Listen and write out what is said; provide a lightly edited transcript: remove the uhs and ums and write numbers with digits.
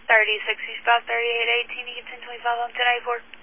3060 south 3818, you get 1025 on 1084.